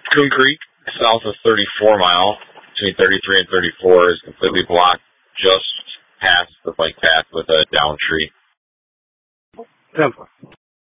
Coon Creek, south of 34 Mile, between 33 and 34, is completely blocked just past the bike path with a down tree. 10-4.